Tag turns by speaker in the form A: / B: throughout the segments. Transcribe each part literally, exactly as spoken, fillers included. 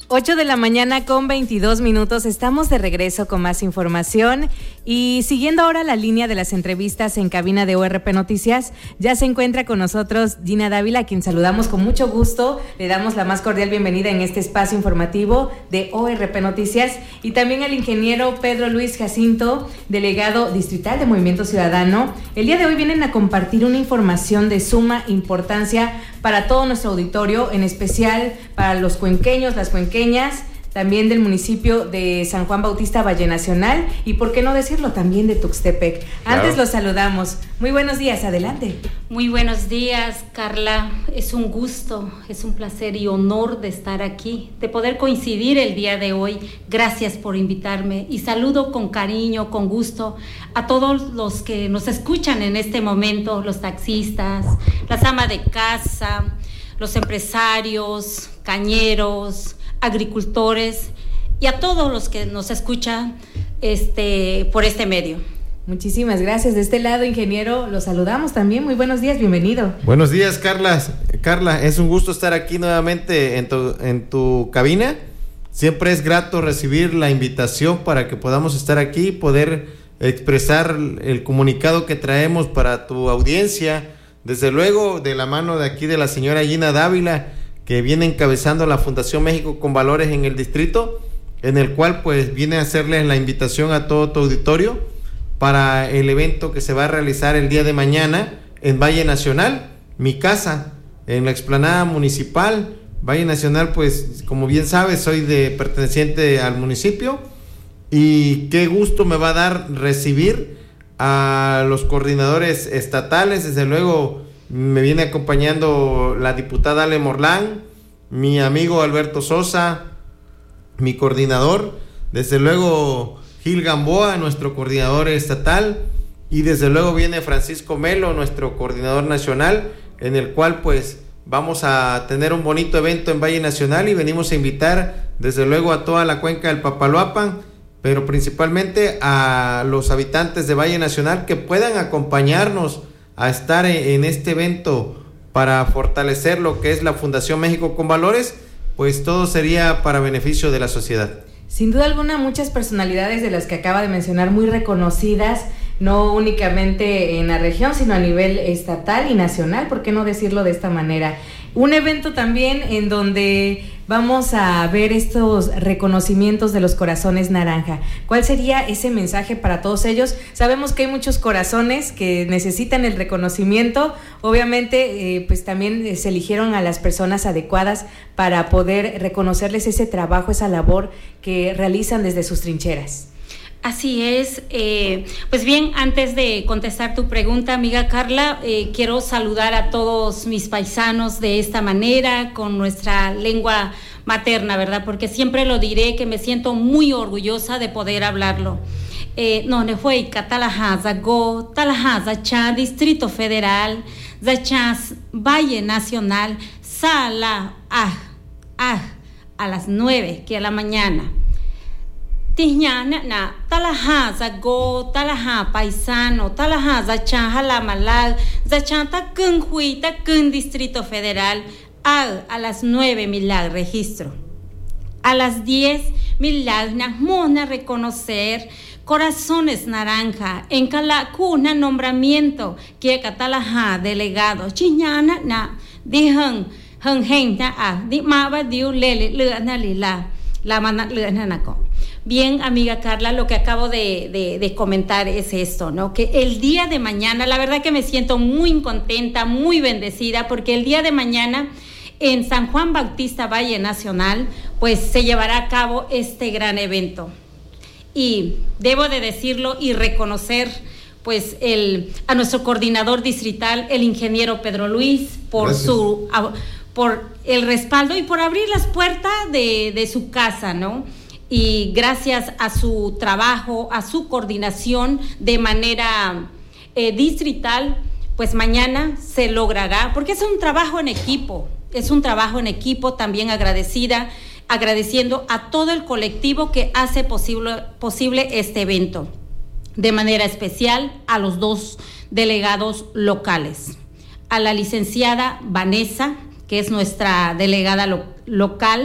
A: ocho de la mañana con veintidós minutos, estamos de regreso con más información y siguiendo ahora la línea de las entrevistas en cabina de O R P Noticias, ya se encuentra con nosotros Gina Dávila, a quien saludamos con mucho gusto, le damos la más cordial bienvenida en este espacio informativo de O R P Noticias, y también al ingeniero Pedro Luis Jacinto, delegado distrital de Movimiento Ciudadano. El día de hoy vienen a compartir una información de suma importancia para todo nuestro auditorio, en especial para los cuenqueños, las cuenqueñas, también del municipio de San Juan Bautista Valle Nacional y, por qué no decirlo, también de Tuxtepec. Claro. Antes los saludamos. Muy buenos días, adelante.
B: Muy buenos días, Carla. Es un gusto, es un placer y honor de estar aquí, de poder coincidir el día de hoy. Gracias por invitarme y saludo con cariño, con gusto a todos los que nos escuchan en este momento, los taxistas, las amas de casa, los empresarios, cañeros, agricultores y a todos los que nos escuchan este, por este medio.
A: Muchísimas gracias. De este lado, ingeniero, lo saludamos también. Muy buenos días, bienvenido.
C: Buenos días, Carla. Carla, es un gusto estar aquí nuevamente en tu, en tu cabina. Siempre es grato recibir la invitación para que podamos estar aquí y poder expresar el comunicado que traemos para tu audiencia. Desde luego, de la mano de aquí de la señora Gina Dávila, que viene encabezando la Fundación México con Valores en el distrito, en el cual pues viene a hacerles la invitación a todo tu auditorio para el evento que se va a realizar el día de mañana en Valle Nacional, mi casa, en la explanada municipal. Valle Nacional, pues como bien sabes, soy de perteneciente al municipio, y qué gusto me va a dar recibir a los coordinadores estatales. Desde luego me viene acompañando la diputada Ale Morlán, mi amigo Alberto Sosa, mi coordinador, desde luego Gil Gamboa, nuestro coordinador estatal, y desde luego viene Francisco Melo, nuestro coordinador nacional, en el cual pues vamos a tener un bonito evento en Valle Nacional, y venimos a invitar desde luego a toda la cuenca del Papaloapan, pero principalmente a los habitantes de Valle Nacional que puedan acompañarnos a estar en este evento para fortalecer lo que es la Fundación México con Valores. Pues todo sería para beneficio de la sociedad.
A: Sin duda alguna, muchas personalidades de las que acaba de mencionar, muy reconocidas, no únicamente en la región, sino a nivel estatal y nacional, ¿por qué no decirlo de esta manera? Un evento también en donde vamos a ver estos reconocimientos de los corazones naranja. ¿Cuál sería ese mensaje para todos ellos? Sabemos que hay muchos corazones que necesitan el reconocimiento. Obviamente, eh, pues también se eligieron a las personas adecuadas para poder reconocerles ese trabajo, esa labor que realizan desde sus trincheras.
B: Así es. Eh, pues bien, antes de contestar tu pregunta, amiga Carla, eh, quiero saludar a todos mis paisanos de esta manera, con nuestra lengua materna, ¿verdad? Porque siempre lo diré, que me siento muy orgullosa de poder hablarlo. Eh, no, ne fue Catalajaza, Go, Talajaza, Cha, Distrito Federal, Zachas, Valle Nacional, Sala, ah, ah, a las nueve que a la mañana. Tiñana na Talajaza go Talaja paisano Talajaza chaja la malal zachanta kun huita kun Distrito Federal al a las nueve milagros registro. A las diez milagros mona reconocer corazones naranja en Calacuna nombramiento que Catalaja delegado chiñana na dihan hang hengna a di maba diu lele leana lila la mana leana nako. Bien, amiga Carla, lo que acabo de, de, de comentar es esto, ¿no? Que el día de mañana, la verdad que me siento muy contenta, muy bendecida, porque el día de mañana en San Juan Bautista Valle Nacional, pues se llevará a cabo este gran evento. Y debo de decirlo y reconocer, pues, el, a nuestro coordinador distrital, el ingeniero Pedro Luis, por Gracias. su, por el respaldo y por abrir las puertas de, de su casa, ¿no? Y gracias a su trabajo, a su coordinación de manera eh, distrital, pues mañana se logrará, porque es un trabajo en equipo, es un trabajo en equipo. También agradecida, agradeciendo a todo el colectivo que hace posible, posible este evento, de manera especial a los dos delegados locales, a la licenciada Vanessa, que es nuestra delegada lo, local,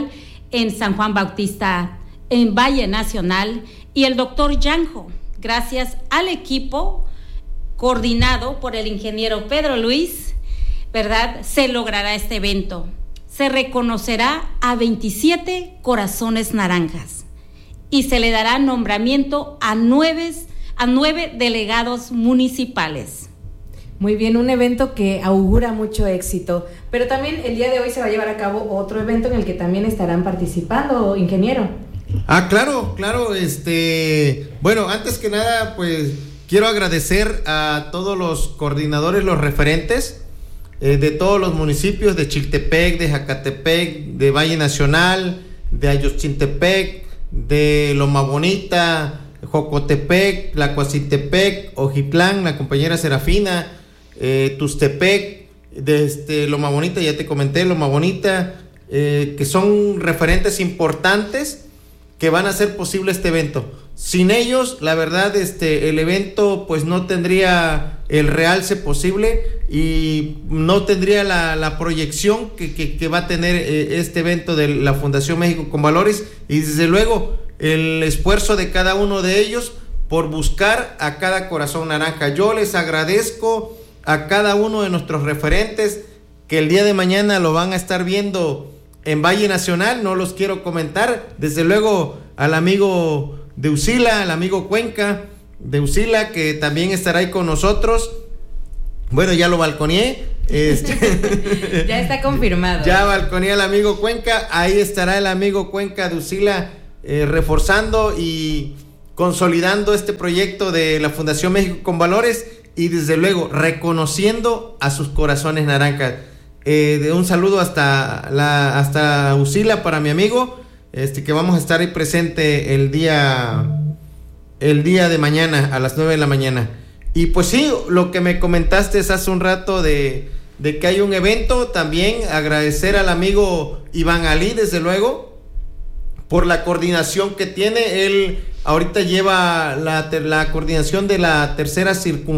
B: en San Juan Bautista, en Valle Nacional, y el doctor Yanjo. Gracias al equipo coordinado por el ingeniero Pedro Luis, ¿verdad?, se logrará este evento. Se reconocerá a veintisiete corazones naranjas y se le dará nombramiento a nueve, a nueve delegados municipales.
A: Muy bien, un evento que augura mucho éxito, pero también el día de hoy se va a llevar a cabo otro evento en el que también estarán participando, ingeniero.
C: Ah, claro, claro, este, bueno, antes que nada, pues quiero agradecer a todos los coordinadores, los referentes eh, de todos los municipios de Chiltepec, de Jacatepec, de Valle Nacional, de Ayotzintepec, de Loma Bonita, Jocotepec, Tlacuacitepec, Ojitlán, la compañera Serafina, eh, Tustepec, de este, Loma Bonita, ya te comenté, Loma Bonita, eh, que son referentes importantes que van a hacer posible este evento. Sin ellos, la verdad, este, el evento pues no tendría el realce posible y no tendría la, la proyección que, que, que va a tener eh, este evento de la Fundación México con Valores, y desde luego el esfuerzo de cada uno de ellos por buscar a cada corazón naranja. Yo les agradezco a cada uno de nuestros referentes que el día de mañana lo van a estar viendo en Valle Nacional, no los quiero comentar, desde luego al amigo de Usila, al amigo Cuenca de Usila, que también estará ahí con nosotros. Bueno, ya lo balconeé. Este,
A: ya está confirmado.
C: Ya balconeé al amigo Cuenca, ahí estará el amigo Cuenca de Usila eh, reforzando y consolidando este proyecto de la Fundación México con Valores y desde luego reconociendo a sus corazones naranjas. Eh, de un saludo hasta la hasta Usila para mi amigo, este que vamos a estar ahí presente el día el día de mañana a las nueve de la mañana. Y pues sí, lo que me comentaste hace un rato de, de que hay un evento, también agradecer al amigo Iván Ali, desde luego, por la coordinación que tiene. Él ahorita lleva la, la coordinación de la tercera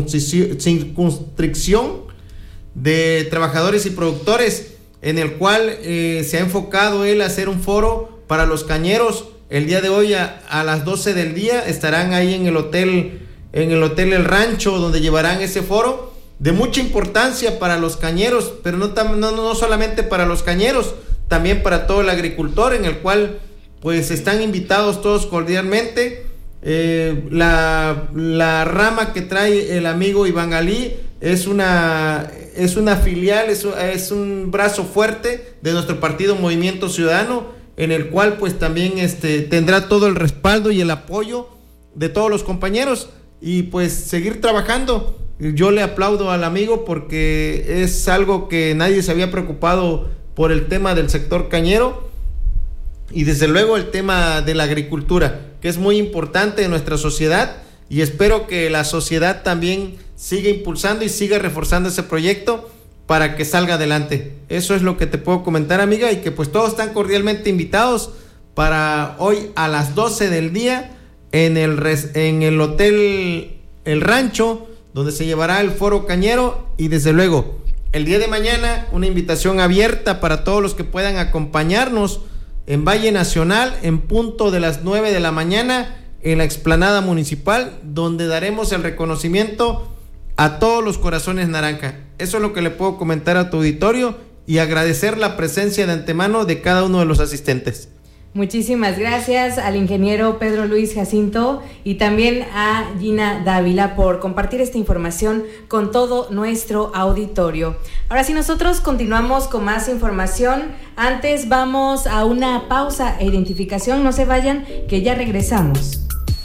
C: circunscripción de trabajadores y productores, en el cual eh, se ha enfocado él a hacer un foro para los cañeros. El día de hoy a, a las doce del día estarán ahí en el hotel en el hotel El Rancho, donde llevarán ese foro de mucha importancia para los cañeros, pero no, tam, no, no solamente para los cañeros, también para todo el agricultor, en el cual pues están invitados todos cordialmente. Eh, la, la rama que trae el amigo Iván Ali es una es una filial, es, es un brazo fuerte de nuestro partido Movimiento Ciudadano, en el cual pues también este tendrá todo el respaldo y el apoyo de todos los compañeros y pues seguir trabajando. Yo le aplaudo al amigo porque es algo que nadie se había preocupado por el tema del sector cañero y desde luego el tema de la agricultura, que es muy importante en nuestra sociedad, y espero que la sociedad también siga impulsando y siga reforzando ese proyecto para que salga adelante. Eso es lo que te puedo comentar, amiga, y que pues todos están cordialmente invitados para hoy a las doce del día en el, res, en el hotel El Rancho, donde se llevará el foro cañero, y desde luego el día de mañana una invitación abierta para todos los que puedan acompañarnos en Valle Nacional en punto de las nueve de la mañana en la explanada municipal, donde daremos el reconocimiento a todos los corazones naranja. Eso es lo que le puedo comentar a tu auditorio y agradecer la presencia de antemano de cada uno de los asistentes.
A: Muchísimas gracias al ingeniero Pedro Luis Jacinto y también a Gina Dávila por compartir esta información con todo nuestro auditorio. Ahora sí, nosotros continuamos con más información. Antes vamos a una pausa e identificación. No se vayan, que ya regresamos.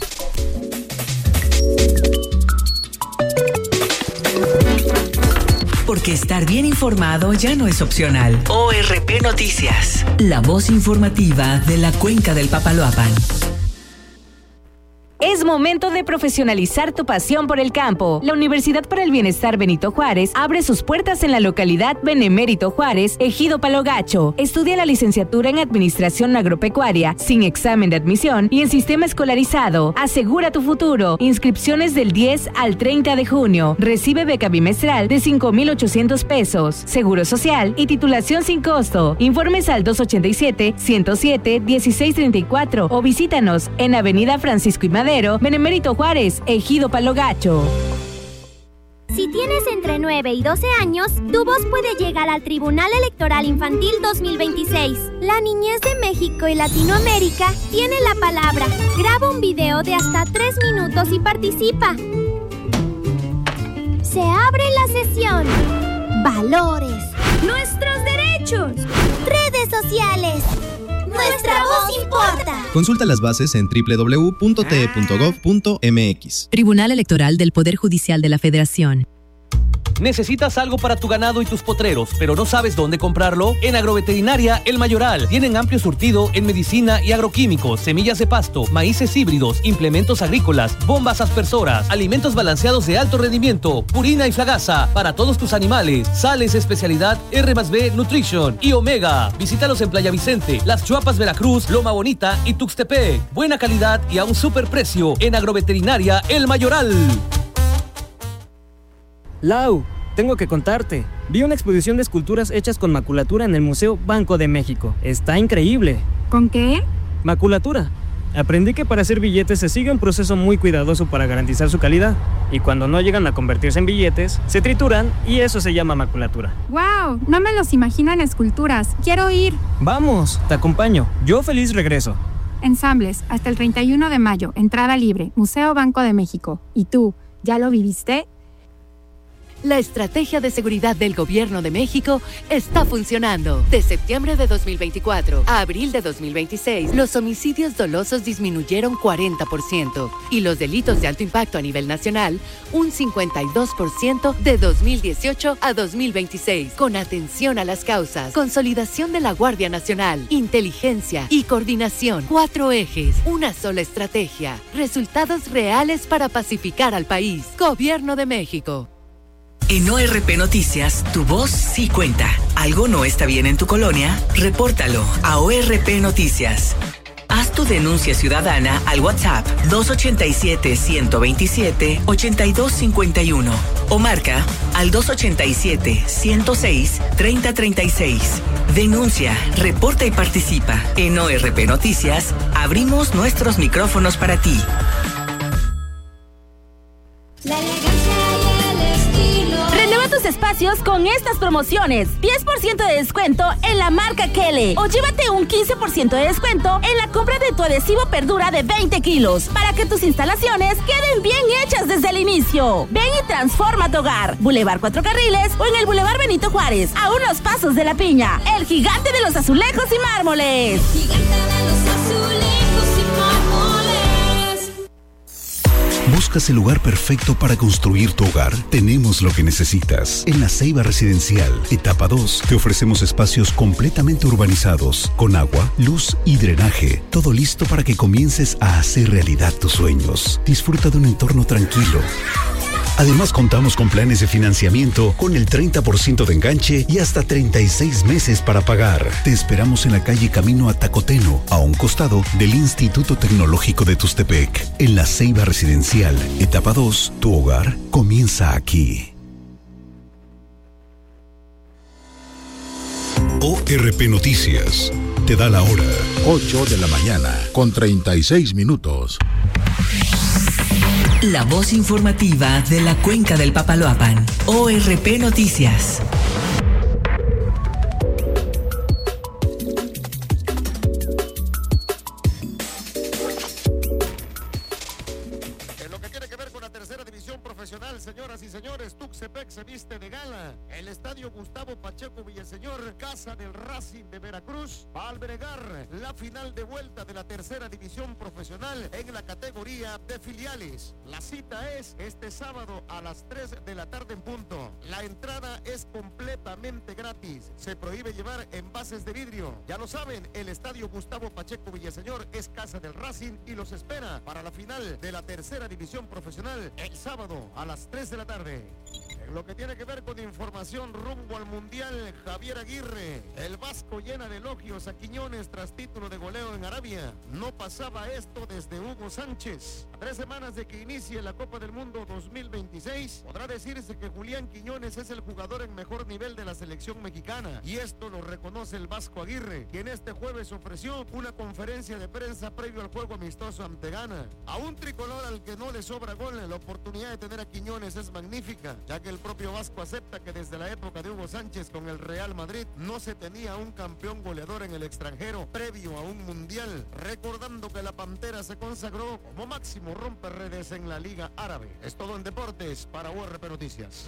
D: Porque estar bien informado ya no es opcional. O R P Noticias, la voz informativa de la Cuenca del Papaloapan.
A: Es momento de profesionalizar tu pasión por el campo. La Universidad para el Bienestar Benito Juárez abre sus puertas en la localidad Benemérito Juárez, Ejido Palo Gacho. Estudia la licenciatura en Administración Agropecuaria, sin examen de admisión y en sistema escolarizado. Asegura tu futuro. Inscripciones del diez al treinta de junio. Recibe beca bimestral de cinco mil ochocientos pesos. Seguro social y titulación sin costo. Informes al dos ochenta y siete, ciento siete, dieciséis treinta y cuatro o visítanos en Avenida Francisco y Madero, Benemérito Juárez, Ejido Palo Gacho.
E: Si tienes entre nueve y doce años, tu voz puede llegar al Tribunal Electoral Infantil dos mil veintiséis. La niñez de México y Latinoamérica tiene la palabra. Graba un video de hasta tres minutos y participa. Se abre la sesión. Valores. Nuestros derechos. Redes sociales. Nuestra voz importa.
F: Consulta las bases en doble u doble u doble u punto t e punto gov punto m x.
G: Tribunal Electoral del Poder Judicial de la Federación.
H: ¿Necesitas algo para tu ganado y tus potreros, pero no sabes dónde comprarlo? En Agroveterinaria El Mayoral tienen amplio surtido en medicina y agroquímicos, semillas de pasto, maíces híbridos, implementos agrícolas, bombas aspersoras, alimentos balanceados de alto rendimiento, purina y flagasa para todos tus animales, sales especialidad R más B Nutrition y Omega. Visítalos en Playa Vicente, Las Chuapas, Veracruz, Loma Bonita y Tuxtepec. Buena calidad y a un super precio en Agroveterinaria El Mayoral.
I: Lau, tengo que contarte. Vi una exposición de esculturas hechas con maculatura en el Museo Banco de México. Está increíble.
J: ¿Con qué?
I: Maculatura. Aprendí que para hacer billetes se sigue un proceso muy cuidadoso para garantizar su calidad. Y cuando no llegan a convertirse en billetes, se trituran y eso se llama maculatura.
J: ¡Wow! No me los imagino en esculturas. Quiero ir.
I: Vamos, te acompaño. Yo feliz regreso.
J: Ensambles, hasta el treinta y uno de mayo. Entrada libre. Museo Banco de México. ¿Y tú, ya lo viviste?
K: La estrategia de seguridad del Gobierno de México está funcionando. De septiembre de dos mil veinticuatro a abril de dos mil veintiséis, los homicidios dolosos disminuyeron cuarenta por ciento y los delitos de alto impacto a nivel nacional un cincuenta y dos por ciento de dos mil dieciocho a dos mil veintiséis. Con atención a las causas, consolidación de la Guardia Nacional, inteligencia y coordinación. Cuatro ejes, una sola estrategia. Resultados reales para pacificar al país. Gobierno de México.
D: En O R P Noticias, tu voz sí cuenta. ¿Algo no está bien en tu colonia? Repórtalo a O R P Noticias. Haz tu denuncia ciudadana al WhatsApp dos ochenta y siete, ciento veintisiete, ochenta y dos cincuenta y uno o marca al dos ochenta y siete, ciento seis, treinta treinta y seis. Denuncia, reporta y participa. En O R P Noticias, abrimos nuestros micrófonos para ti.
E: La elegancia y el estilo.
L: Renueva tus espacios con estas promociones. diez por ciento de descuento en la marca Kele. O llévate un quince por ciento de descuento en la compra de tu adhesivo Perdura de veinte kilos. Para que tus instalaciones queden bien hechas desde el inicio. Ven y transforma tu hogar. Boulevard Cuatro Carriles o en el Boulevard Benito Juárez. A unos pasos de La Piña. El gigante de los azulejos y mármoles.
E: Gigante de los azulejos y mármoles.
M: ¿Buscas el lugar perfecto para construir tu hogar? Tenemos lo que necesitas. En La Ceiba Residencial, etapa dos, te ofrecemos espacios completamente urbanizados, con agua, luz y drenaje. Todo listo para que comiences a hacer realidad tus sueños. Disfruta de un entorno tranquilo. Además, contamos con planes de financiamiento con el treinta por ciento de enganche y hasta treinta y seis meses para pagar. Te esperamos en la calle Camino a Tacoteno, a un costado del Instituto Tecnológico de Tuxtepec. En La Ceiba Residencial, etapa dos, tu hogar comienza aquí. O R P Noticias te da la hora.
N: ocho de la mañana, con treinta y seis minutos.
D: La voz informativa de la Cuenca del Papaloapan. O R P Noticias.
O: En lo que tiene que ver con la tercera división profesional, señoras y señores, Tuxtepec se viste de gala. El estadio Gustavo Paz Pacheco Villaseñor, casa del Racing de Veracruz, va a albergar la final de vuelta de la tercera división profesional en la categoría de filiales. La cita es este sábado a las tres de la tarde en punto. La entrada es completamente gratis. Se prohíbe llevar envases de vidrio. Ya lo saben, el estadio Gustavo Pacheco Villaseñor es casa del Racing y los espera para la final de la tercera división profesional el sábado a las tres de la tarde. En lo que tiene que ver con información rumbo al Mundial, Javier Aguirre, el Vasco llena de elogios a Quiñones tras título de goleo en Arabia. No pasaba esto desde Hugo Sánchez. A tres semanas de que inicie la Copa del Mundo dos mil veintiséis, podrá decirse que Julián Quiñones es el jugador en mejor nivel de la selección mexicana. Y esto lo reconoce el Vasco Aguirre, quien este jueves ofreció una conferencia de prensa previo al juego amistoso ante Ghana. A un tricolor al que no le sobra gol, la oportunidad de tener a Quiñones es magnífica, ya que el propio Vasco acepta que desde la época de Hugo Sánchez con el Real Madrid no se tenía un campeón goleador en el extranjero previo a un mundial, recordando que la Pantera se consagró como máximo romperredes en la Liga Árabe. Es todo en deportes para U R P Noticias.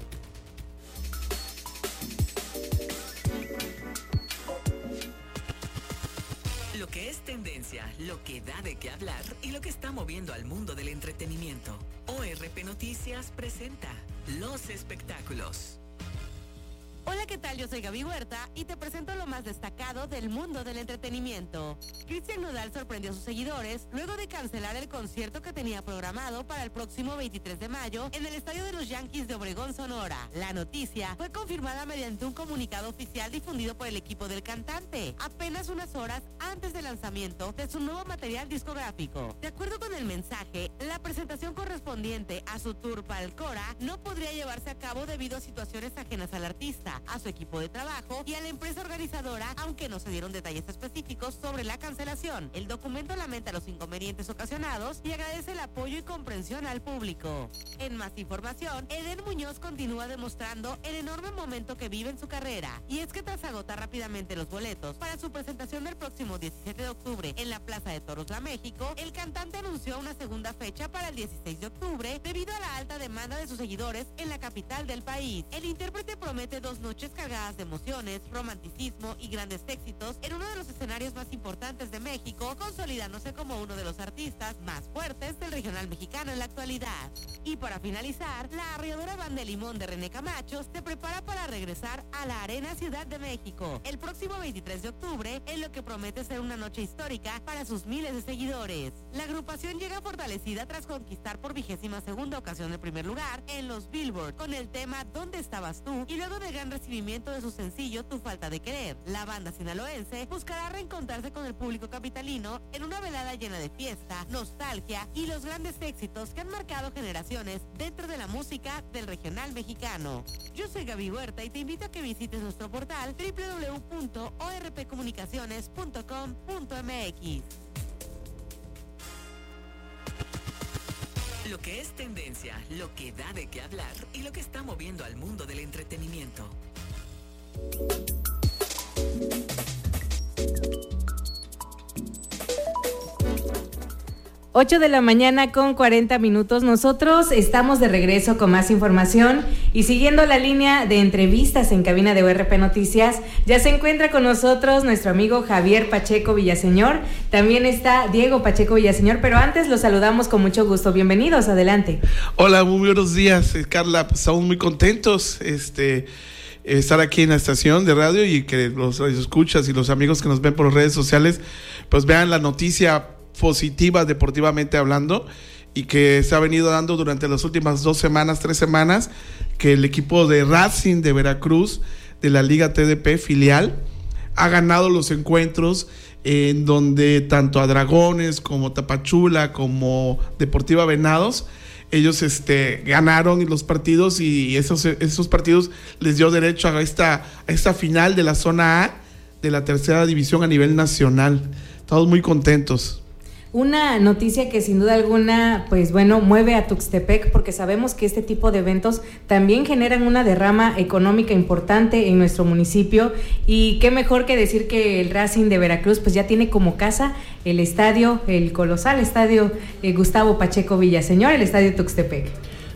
D: Lo que es tendencia, lo que da de qué hablar y lo que está moviendo al mundo del entretenimiento. O R P Noticias presenta los espectáculos.
P: Hola, ¿qué tal? Yo soy Gaby Huerta y te presento lo más destacado del mundo del entretenimiento. Cristian Nodal sorprendió a sus seguidores luego de cancelar el concierto que tenía programado para el próximo veintitrés de mayo en el estadio de los Yankees de Obregón, Sonora. La noticia fue confirmada mediante un comunicado oficial difundido por el equipo del cantante, apenas unas horas antes del lanzamiento de su nuevo material discográfico. De acuerdo con el mensaje, la presentación correspondiente a su tour para el Cora no podría llevarse a cabo debido a situaciones ajenas al artista, a su equipo de trabajo y a la empresa organizadora, aunque no se dieron detalles específicos sobre la cancelación. El documento lamenta los inconvenientes ocasionados y agradece el apoyo y comprensión al público. En más información, Eden Muñoz continúa demostrando el enorme momento que vive en su carrera, y es que tras agotar rápidamente los boletos para su presentación del próximo diecisiete de octubre en la Plaza de Toros La México, el cantante anunció una segunda fecha para el dieciséis de octubre debido a la alta demanda de sus seguidores en la capital del país. El intérprete promete dos noches cargadas de emociones, romanticismo y grandes éxitos en uno de los escenarios más importantes de México, consolidándose como uno de los artistas más fuertes del regional mexicano en la actualidad. Y para finalizar, la arrolladora Banda Limón de René Camacho se prepara para regresar a la Arena Ciudad de México el próximo veintitrés de octubre, en lo que promete ser una noche histórica para sus miles de seguidores. La agrupación llega fortalecida tras conquistar por vigésima segunda ocasión el primer lugar en los Billboard con el tema ¿Dónde estabas tú? Y luego del gran recibimiento de su sencillo Tu falta de querer, la banda sinaloense buscará reencontrarse con el público capitalino en una velada llena de fiesta, nostalgia y los grandes éxitos que han marcado generaciones dentro de la música del regional mexicano. Yo soy Gaby Huerta y te invito a que visites nuestro portal doble u doble u doble u punto o r p comunicaciones punto com punto m x.
D: Lo que es tendencia, lo que da de qué hablar y lo que está moviendo al mundo del entretenimiento.
A: ocho de la mañana con cuarenta minutos. Nosotros estamos de regreso con más información y siguiendo la línea de entrevistas en cabina de U R P Noticias, ya se encuentra con nosotros nuestro amigo Javier Pacheco Villaseñor. También está Diego Pacheco Villaseñor, pero antes los saludamos con mucho gusto. Bienvenidos, adelante.
Q: Hola, muy buenos días, Carla. Pues estamos muy contentos este, estar aquí en la estación de radio y que los escuchas y los amigos que nos ven por las redes sociales pues vean la noticia positiva deportivamente hablando y que se ha venido dando durante las últimas dos semanas, tres semanas, que el equipo de Racing de Veracruz de la Liga T D P filial ha ganado los encuentros en donde tanto a Dragones como Tapachula como Deportiva Venados ellos este, ganaron los partidos y esos, esos partidos les dio derecho a esta, a esta final de la zona A de la tercera división a nivel nacional. Estamos muy contentos.
A: Una noticia que sin duda alguna, pues bueno, mueve a Tuxtepec, porque sabemos que este tipo de eventos también generan una derrama económica importante en nuestro municipio, y qué mejor que decir que el Racing de Veracruz pues ya tiene como casa el estadio, el colosal estadio eh, Gustavo Pacheco Villaseñor, el estadio Tuxtepec.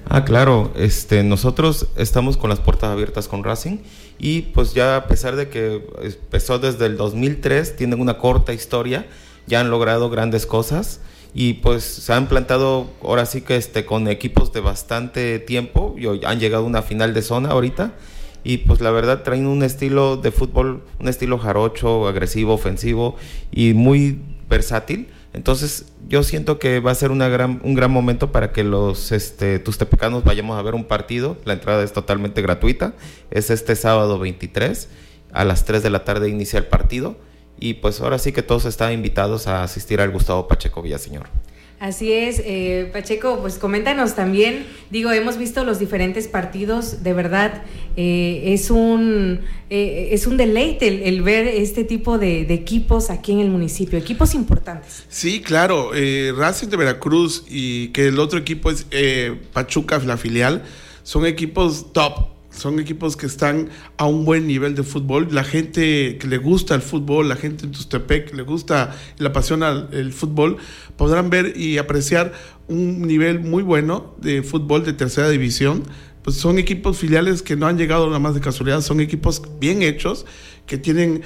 R: Ah, claro, este, nosotros estamos con las puertas abiertas con Racing y pues ya a pesar de que empezó desde el dos mil tres, tienen una corta historia, ya han logrado grandes cosas y pues se han plantado ahora sí que este, con equipos de bastante tiempo y han llegado a una final de zona ahorita y pues la verdad traen un estilo de fútbol, un estilo jarocho, agresivo, ofensivo y muy versátil. Entonces yo siento que va a ser una gran, un gran momento para que los este, tustepecanos vayamos a ver un partido. La entrada es totalmente gratuita, es este sábado veintitrés, a las tres de la tarde inicia el partido y pues ahora sí que todos están invitados a asistir al Gustavo Pacheco Villaseñor.
A: Así es, eh, Pacheco, pues coméntanos también, digo, hemos visto los diferentes partidos, de verdad, eh, es un eh, es un deleite el, el ver este tipo de, de equipos aquí en el municipio, equipos importantes.
Q: Sí, claro, eh, Racing de Veracruz y que el otro equipo es eh, Pachuca, la filial, son equipos top. Son equipos que están a un buen nivel de fútbol. La gente que le gusta el fútbol, la gente en Tustepec que le gusta y le apasiona el fútbol, podrán ver y apreciar un nivel muy bueno de fútbol de tercera división. Pues son equipos filiales que no han llegado nada más de casualidad, son equipos bien hechos, que tienen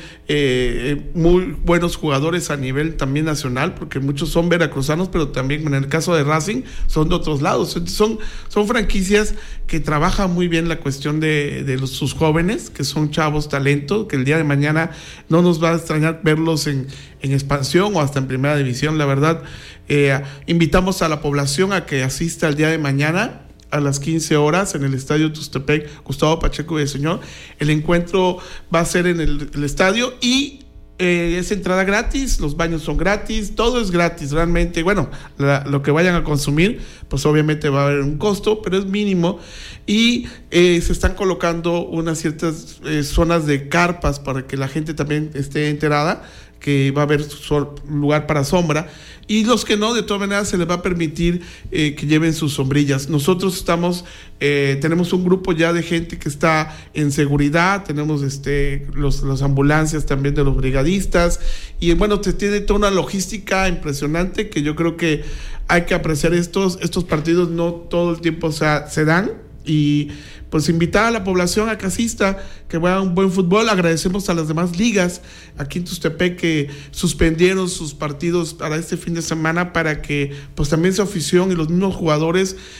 Q: eh, muy buenos jugadores a nivel también nacional, porque muchos son veracruzanos, pero también en el caso de Racing son de otros lados. Entonces son, son franquicias que trabajan muy bien la cuestión de, de los, sus jóvenes, que son chavos talento, que el día de mañana no nos va a extrañar verlos en, en expansión o hasta en primera división. La verdad, eh, invitamos a la población a que asista el día de mañana a las quince horas en el estadio Tustepec Gustavo Pacheco Villaseñor. El encuentro va a ser en el, el estadio y eh, es entrada gratis, los baños son gratis, todo es gratis realmente. Bueno, la, lo que vayan a consumir, pues obviamente va a haber un costo, pero es mínimo y eh, se están colocando unas ciertas eh, zonas de carpas para que la gente también esté enterada que va a haber lugar para sombra y los que no, de todas maneras se les va a permitir eh, que lleven sus sombrillas. Nosotros estamos, eh, tenemos un grupo ya de gente que está en seguridad, tenemos este los, las ambulancias también de los brigadistas y bueno, se tiene toda una logística impresionante que yo creo que hay que apreciar estos, estos partidos, no todo el tiempo se, se dan y pues invitar a la población a que asista, que vea un buen fútbol. Agradecemos a las demás ligas aquí en Tustepec que suspendieron sus partidos para este fin de semana para que pues también su afición y los mismos jugadores